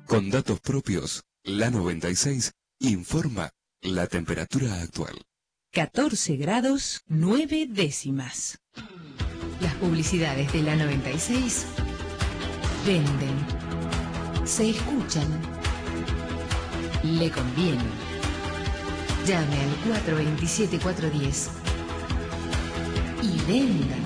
Con datos propios, la 96 informa la temperatura actual. 14 grados 9 décimas. Las publicidades de la 96 venden, se escuchan, le conviene. Llame al 427-410 y venda.